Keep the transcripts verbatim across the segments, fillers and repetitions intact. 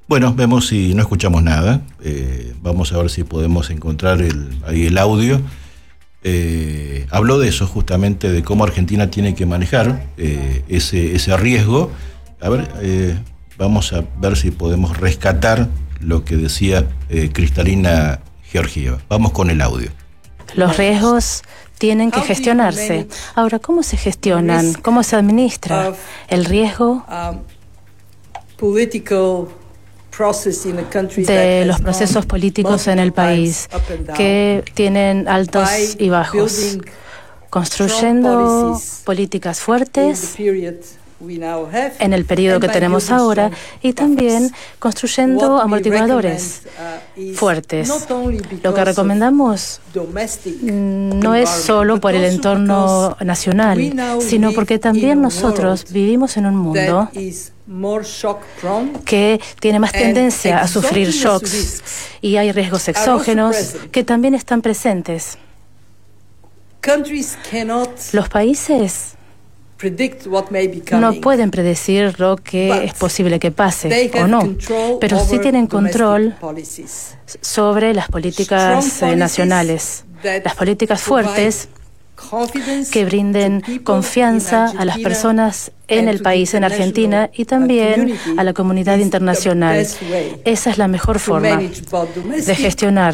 Bueno, vemos si no escuchamos nada. Eh, vamos a ver si podemos encontrar el, ahí el audio. Eh, habló de eso, justamente, de cómo Argentina tiene que manejar eh, ese, ese riesgo. A ver, eh, vamos a ver si podemos rescatar lo que decía eh, Kristalina Georgieva. Vamos con el audio. Los riesgos tienen que gestionarse. Ahora, ¿cómo se gestionan? ¿Cómo se administra el riesgo de los procesos políticos en el país que tienen altos y bajos? Construyendo políticas fuertes en el periodo que tenemos ahora y también construyendo amortiguadores fuertes. Lo que recomendamos no es solo por el entorno nacional, sino porque también nosotros vivimos en un mundo que tiene más tendencia a sufrir shocks y hay riesgos exógenos que también están presentes. Los países no pueden predecir lo que es posible que pase o no, pero sí tienen control sobre las políticas eh, nacionales, las políticas fuertes que brinden confianza a las personas en el país, en Argentina, y también a la comunidad internacional. Esa es la mejor forma de gestionar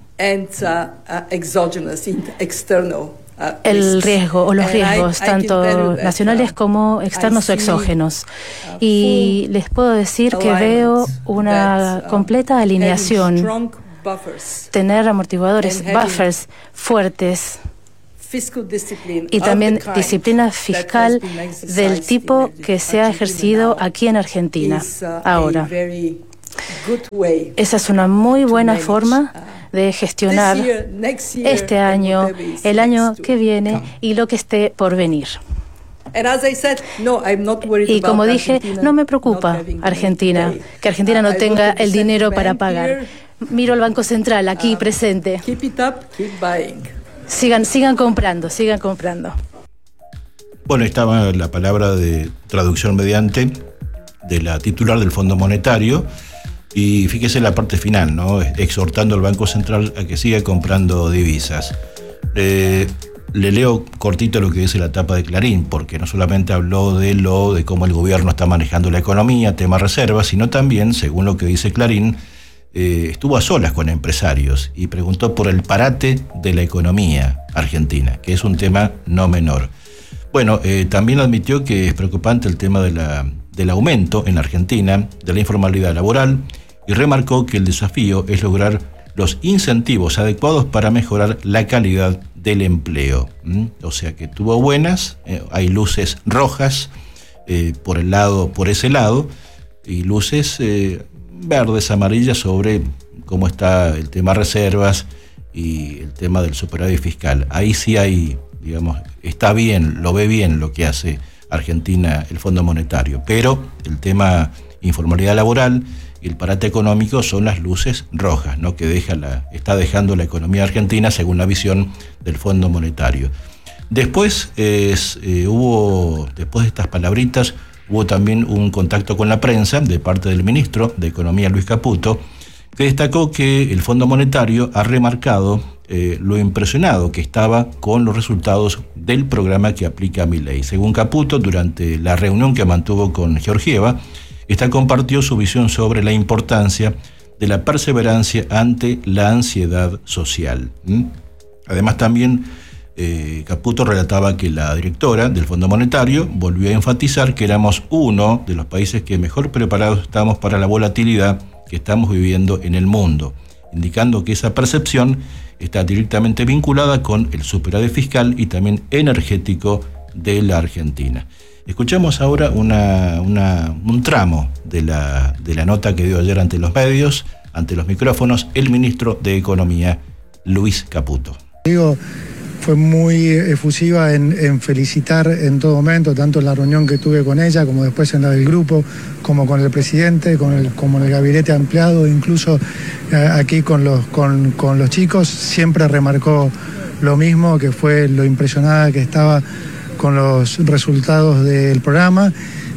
el riesgo o los riesgos, tanto nacionales como externos o exógenos. Y les puedo decir que veo una completa alineación, tener amortiguadores, buffers fuertes y también disciplina fiscal del tipo que se ha ejercido aquí en Argentina ahora. Esa es una muy buena forma de gestionar este año, el año que viene y lo que esté por venir. Y como dije, no me preocupa Argentina, que Argentina no tenga el dinero para pagar. Miro al Banco Central aquí presente. Sigan, sigan comprando, sigan comprando. Bueno, estaba la palabra de traducción mediante de la titular del Fondo Monetario. Y fíjese la parte final, ¿no? Exhortando al Banco Central a que siga comprando divisas. Eh, le leo cortito lo que dice la tapa de Clarín, porque no solamente habló de lo de cómo el gobierno está manejando la economía, tema reservas, sino también, según lo que dice Clarín, eh, estuvo a solas con empresarios y preguntó por el parate de la economía argentina, que es un tema no menor. Bueno, eh, también admitió que es preocupante el tema de la, del aumento en la Argentina de la informalidad laboral, y remarcó que el desafío es lograr los incentivos adecuados para mejorar la calidad del empleo. ¿Mm? O sea que tuvo buenas, eh, hay luces rojas eh, por el lado, por ese lado, y luces eh, verdes, amarillas sobre cómo está el tema reservas y el tema del superávit fiscal. Ahí sí hay, digamos, está bien, lo ve bien lo que hace Argentina, el Fondo Monetario, pero el tema informalidad laboral y el parate económico son las luces rojas, ¿no? Que deja la, está dejando la economía argentina según la visión del Fondo Monetario. Después eh, eh, hubo, después de estas palabritas, hubo también un contacto con la prensa de parte del ministro de Economía, Luis Caputo, que destacó que el Fondo Monetario ha remarcado eh, lo impresionado que estaba con los resultados del programa que aplica Milei. Según Caputo, durante la reunión que mantuvo con Georgieva, esta compartió su visión sobre la importancia de la perseverancia ante la ansiedad social. ¿Mm? Además, también eh, Caputo relataba que la directora del Fondo Monetario volvió a enfatizar que éramos uno de los países que mejor preparados estamos para la volatilidad que estamos viviendo en el mundo, indicando que esa percepción está directamente vinculada con el superávit fiscal y también energético de la Argentina. Escuchamos ahora una, una, un tramo de la, de la nota que dio ayer ante los medios, ante los micrófonos, el ministro de Economía, Luis Caputo. Digo, fue muy efusiva en, en felicitar en todo momento, tanto en la reunión que tuve con ella, como después en la del grupo, como con el presidente, con el, como en el gabinete ampliado, incluso eh, aquí con los, con, con los chicos, siempre remarcó lo mismo, que fue lo impresionada que estaba con los resultados del programa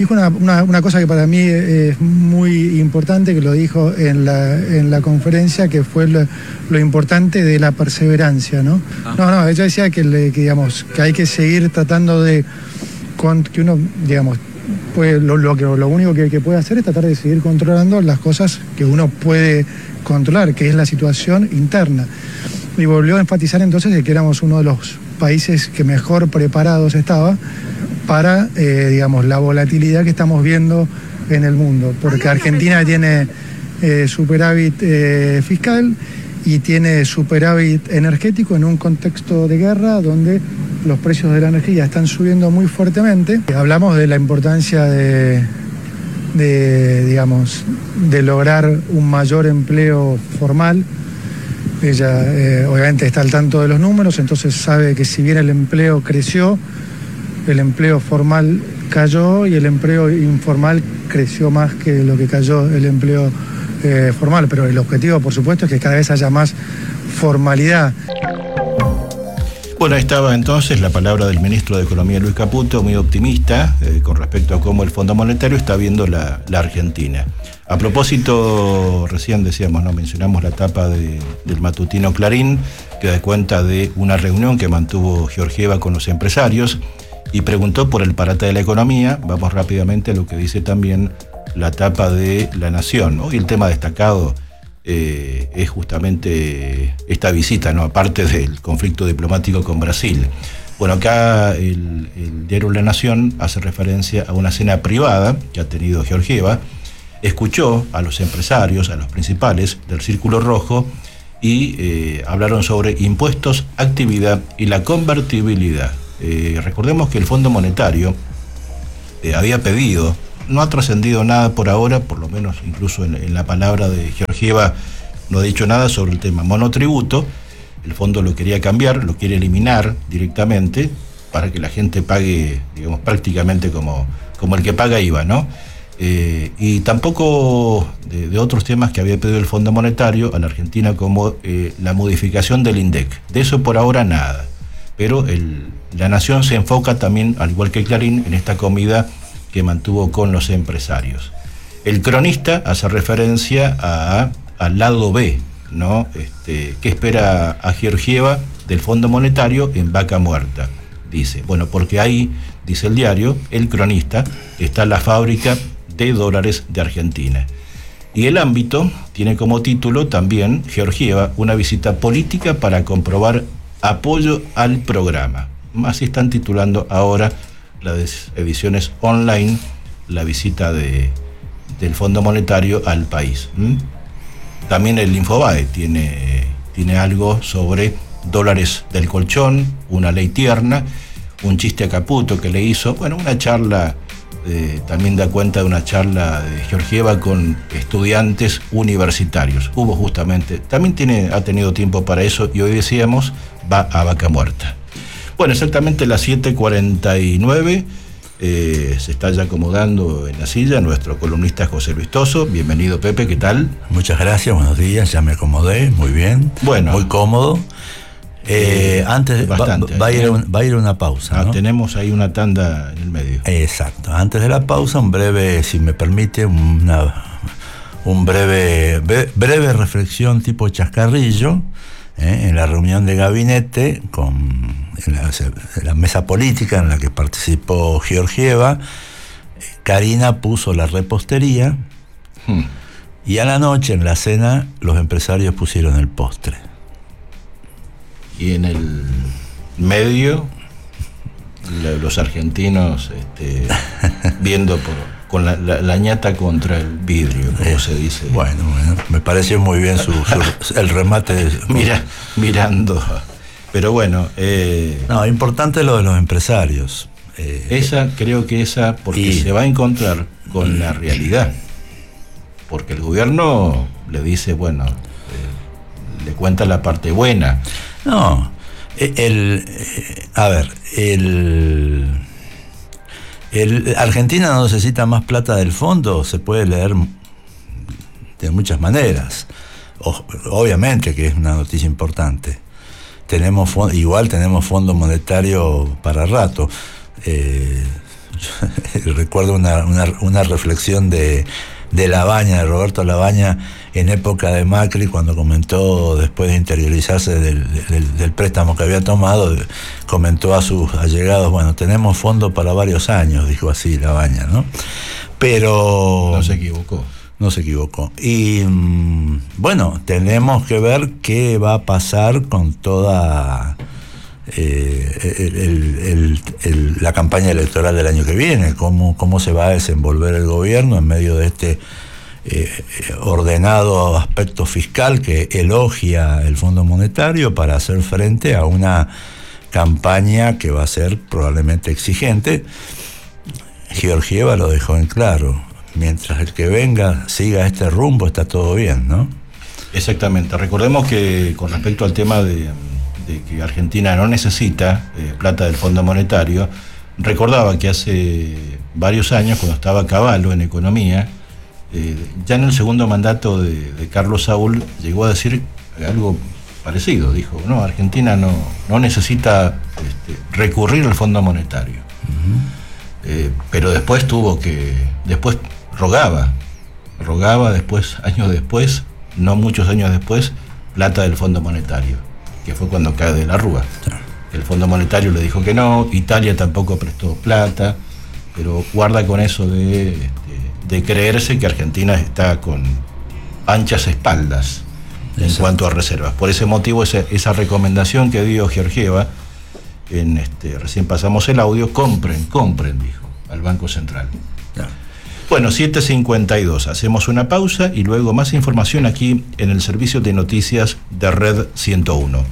dijo una, una, una cosa que para mí es muy importante, que lo dijo en la, en la conferencia, que fue lo, lo importante de la perseverancia, ¿no? Ah. No, no, ella decía que, le, que, digamos, que hay que seguir tratando de, con, que uno, digamos, pues lo, lo, que, lo único que, que puede hacer es tratar de seguir controlando las cosas que uno puede controlar, que es la situación interna. Y volvió a enfatizar entonces de que éramos uno de los países que mejor preparados estaba para, eh, digamos, la volatilidad que estamos viendo en el mundo, porque Argentina tiene eh, superávit eh, fiscal y tiene superávit energético en un contexto de guerra donde los precios de la energía están subiendo muy fuertemente. Hablamos de la importancia de, de digamos, de lograr un mayor empleo formal. Ella eh, obviamente está al tanto de los números, entonces sabe que si bien el empleo creció, el empleo formal cayó y el empleo informal creció más que lo que cayó el empleo eh, formal. Pero el objetivo, por supuesto, es que cada vez haya más formalidad. Bueno, ahí estaba entonces la palabra del ministro de Economía, Luis Caputo, muy optimista eh, con respecto a cómo el Fondo Monetario está viendo la, la Argentina. A propósito, recién decíamos, no mencionamos la tapa de, del matutino Clarín, que da cuenta de una reunión que mantuvo Georgieva con los empresarios y preguntó por el parate de la economía. Vamos rápidamente a lo que dice también la tapa de La Nación. Hoy el tema destacado eh, es justamente esta visita, ¿no? Aparte del conflicto diplomático con Brasil. Bueno, acá el, el diario La Nación hace referencia a una cena privada que ha tenido Georgieva. Escuchó a los empresarios, a los principales del Círculo Rojo y eh, hablaron sobre impuestos, actividad y la convertibilidad. Eh, recordemos que el Fondo Monetario eh, había pedido, no ha trascendido nada por ahora, por lo menos incluso en, en la palabra de Georgieva no ha dicho nada sobre el tema monotributo. El fondo lo quería cambiar, lo quiere eliminar directamente para que la gente pague, digamos, prácticamente como, como el que paga I V A, ¿no? Eh, y tampoco de, de otros temas que había pedido el Fondo Monetario a la Argentina, como eh, la modificación del INDEC. De eso por ahora nada. Pero el, La Nación se enfoca también, al igual que Clarín, en esta comida que mantuvo con los empresarios. El cronista hace referencia a, al lado B, ¿no? Este, ¿qué espera a Georgieva del Fondo Monetario en Vaca Muerta? Dice, bueno, porque ahí, dice el diario, el cronista, está la fábrica de dólares de Argentina. Y el ámbito tiene como título también, Georgieva, una visita política para comprobar apoyo al programa. Así están titulando ahora las ediciones online la visita de, del Fondo Monetario al país. ¿Mm? También el Infobae tiene, tiene algo sobre dólares del colchón, una ley tierna, un chiste a Caputo que le hizo, bueno, una charla, eh, también da cuenta de una charla de Georgieva con estudiantes universitarios. Hubo justamente, también tiene, ha tenido tiempo para eso y hoy decíamos, va a Vaca Muerta. Bueno, exactamente las siete cuarenta y nueve, eh, se está ya acomodando en la silla nuestro columnista José Luis Toso. Bienvenido, Pepe, ¿qué tal? Muchas gracias, buenos días, ya me acomodé, muy bien, bueno, muy cómodo. Eh, antes bastante, va, va, a ir un, va a ir una pausa, ah, ¿no? Tenemos ahí una tanda en el medio. Exacto, antes de la pausa, un breve, si me permite, una, un breve, breve reflexión tipo chascarrillo. ¿Eh? En la reunión de gabinete, con, en, la, en la mesa política en la que participó Georgieva, Karina puso la repostería hmm. y a la noche, en la cena, los empresarios pusieron el postre. Y en el medio, los argentinos este, viendo por... con la, la, la ñata contra el vidrio, como eh, se dice. Bueno, bueno, me pareció muy bien su, su el remate. De, Mira, mirando. Pero bueno. Eh, no, importante lo de los empresarios. Eh, esa, creo que esa, porque y, se va a encontrar con la realidad. Porque el gobierno le dice, bueno, eh, le cuenta la parte buena. No, el, el a ver, el... El, Argentina no necesita más plata del fondo, se puede leer de muchas maneras. O, obviamente que es una noticia importante. Tenemos igual tenemos Fondo Monetario para rato. Eh, recuerdo una, una, una reflexión de, de Labaña, de Roberto Labaña, en época de Macri, cuando comentó, después de interiorizarse del, del, del préstamo que había tomado, comentó a sus allegados, bueno, tenemos fondo para varios años, dijo así Labaña, ¿no? Pero... No se equivocó. No se equivocó. Y bueno, tenemos que ver qué va a pasar con toda eh, el, el, el, el, la campaña electoral del año que viene, cómo, cómo se va a desenvolver el gobierno en medio de este eh, ordenado aspecto fiscal que elogia el Fondo Monetario para hacer frente a una campaña que va a ser probablemente exigente. Georgieva lo dejó en claro. Mientras el que venga siga este rumbo, está todo bien, ¿no? Exactamente. Recordemos que con respecto al tema de, de que Argentina no necesita eh, plata del Fondo Monetario, recordaba que hace varios años, cuando estaba Cavallo en Economía, eh, ya en el segundo mandato de, de Carlos Saúl, llegó a decir algo parecido. Dijo, no, Argentina no, no necesita este, recurrir al Fondo Monetario. Uh-huh. Eh, pero después tuvo que... después rogaba, rogaba después, años después, no muchos años después, plata del Fondo Monetario, que fue cuando cae de la Rúa. El Fondo Monetario le dijo que no, Italia tampoco prestó plata, pero guarda con eso de, de, de creerse que Argentina está con anchas espaldas en Exacto. cuanto a reservas. Por ese motivo, esa, esa recomendación que dio Georgieva, en este, recién pasamos el audio, compren, compren, dijo, al Banco Central. Claro. Bueno, siete cincuenta y dos, hacemos una pausa y luego más información aquí en el servicio de noticias de Red ciento uno.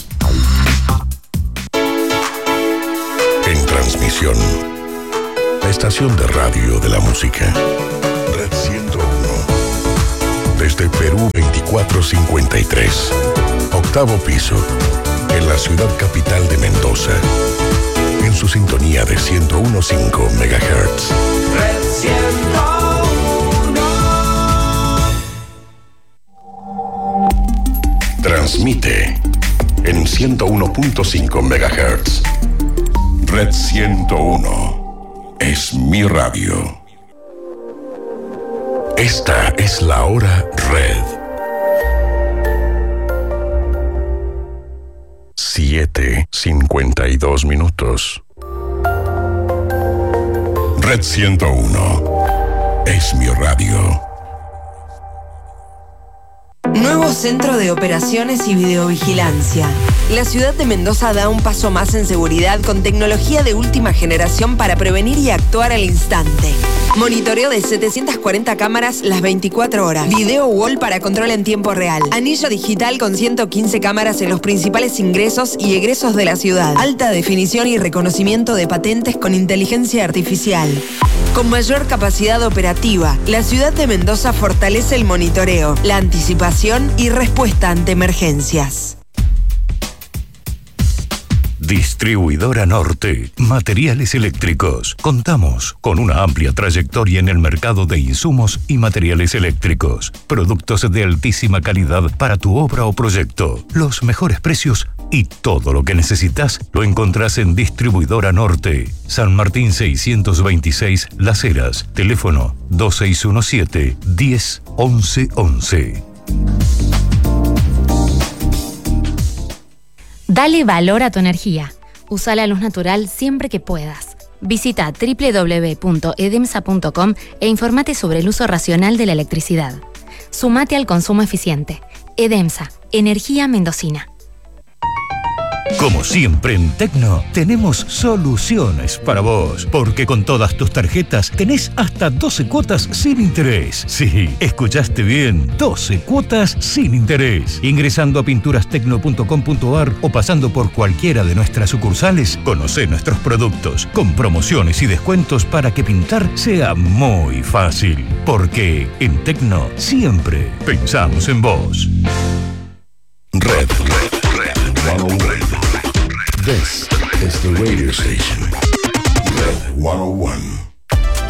En transmisión, la estación de radio de la música, Red ciento uno. Desde Perú veinticuatro cincuenta y tres, octavo piso, en la ciudad capital de Mendoza. En su sintonía de ciento uno punto cinco megahertz. Red ciento uno. Transmite en ciento uno punto cinco megahertz. Red ciento uno. Es mi radio. Esta es la hora Red. siete cincuenta y dos minutos. Red ciento uno. Es mi radio. Nuevo Centro de Operaciones y Videovigilancia. La ciudad de Mendoza da un paso más en seguridad con tecnología de última generación para prevenir y actuar al instante. Monitoreo de setecientas cuarenta cámaras las veinticuatro horas. Video wall para control en tiempo real. Anillo digital con ciento quince cámaras en los principales ingresos y egresos de la ciudad. Alta definición y reconocimiento de patentes con inteligencia artificial. Con mayor capacidad operativa, la ciudad de Mendoza fortalece el monitoreo, la anticipación y respuesta ante emergencias. Distribuidora Norte, materiales eléctricos. Contamos con una amplia trayectoria en el mercado de insumos y materiales eléctricos. Productos de altísima calidad para tu obra o proyecto. Los mejores precios y todo lo que necesitas lo encontrás en Distribuidora Norte. San Martín seiscientos veintiséis Las Heras. Teléfono dos seis uno siete, diez, once, once. Dale valor a tu energía. Usa la luz natural siempre que puedas. Visita doble u doble u doble u punto edemsa punto com e informate sobre el uso racional de la electricidad. Sumate al consumo eficiente. Edemsa, energía mendocina. Como siempre en Tecno, tenemos soluciones para vos, porque con todas tus tarjetas tenés hasta doce cuotas sin interés. Sí, escuchaste bien, doce cuotas sin interés. Ingresando a pinturas tecno punto com punto ar o pasando por cualquiera de nuestras sucursales, conocé nuestros productos con promociones y descuentos para que pintar sea muy fácil. Porque en Tecno siempre pensamos en vos. Red, red, red, red, red. This is the radio station. Red ciento uno.